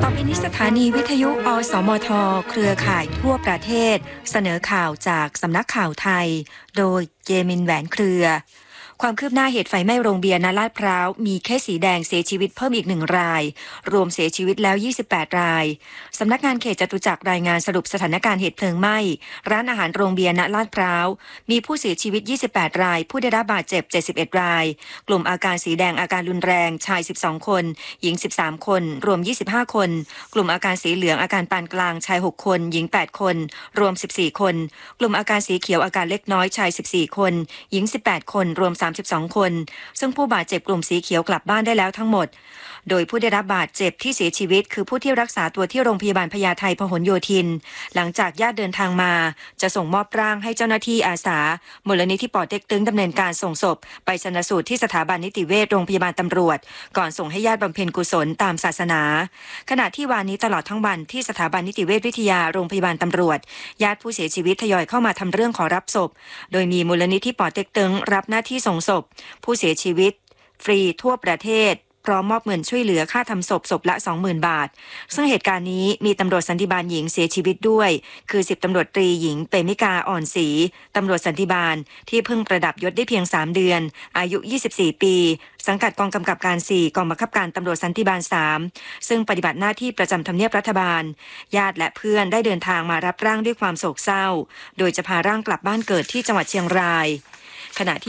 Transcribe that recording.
อไปนี้สถานีวิทยุอสมทเครือข่ายทั่วประเทศเสนอข่าวจากสำนักข่าวไทยโดยเจมินแหวนเครือความคืบหน้าเหตุไฟไหม้โรงเบียร์ณลาดพร้าวมีเคสสีแดงเสียชีวิตเพิ่มอีก1รายรวมเสียชีวิตแล้ว28รายสำนักงานเขตจตุจักรรายงานสรุปสถานการณ์เหตุเพลิงไหม้ร้านอาหารโรงเบียร์ณลาดพร้าวมีผู้เสียชีวิต28รายผู้ได้รับบาดเจ็บ71รายกลุ่มอาการสีแดงอาการรุนแรงชาย12คนหญิง13คนรวม25คนกลุ่มอาการสีเหลืองอาการปานกลางชาย6คนหญิง8คนรวม14คนกลุ่มอาการสีเขียวอาการเล็กน้อยชาย14คนหญิง18คนรวม32คนซึ่งผู้บาดเจ็บกลุ่มสีเขียวกลับบ้านได้แล้วทั้งหมดโดยผู้ได้รับบาดเจ็บที่เสียชีวิตคือผู้ที่รักษาตัวที่โรงพยาบาลพญาไทพหลโยธินหลังจากญาติเดินทางมาจะส่งมอบร่างให้เจ้าหน้าที่อาสามูลนิธิป่อเต็กตึงดำเนินการส่งศพไปชันสูตรที่สถาบันนิติเวชโรงพยาบาลตำรวจก่อนส่งให้ญาติบำเพ็ญกุศลตามศาสนาขณะที่วันนี้ตลอดทั้งวันที่สถาบันนิติเวชวิทยาโรงพยาบาลตำรวจญาติผู้เสียชีวิตทยอยเข้ามาทำเรื่องขอรับศพโดยมีมูลนิธิป่อเต็กตึงรับหน้าที่ส่งศพผู้เสียชีวิตฟรีทั่วประเทศพร้อมมอบเงินช่วยเหลือค่าทำศพละ 20,000 บาทซึ่งเหตุการณ์นี้มีตำรวจสันติบาลหญิงเสียชีวิตด้วยคือ10ตำรวจตรีหญิงเปมิกาอ่อนศรีตำรวจสันติบาลที่เพิ่งประดับยศได้เพียง3เดือนอายุ24ปีสังกัดกองกำกับการ4กองบังคับการตำรวจสันติบาล3ซึ่งปฏิบัติหน้าที่ประจำทำเนียบรัฐบาลญาติและเพื่อนได้เดินทางมารับร่างด้วยความโศกเศร้าโดยจะพาร่างกลับบ้านเกิดที่จังหวัดเชียงรายขณะที่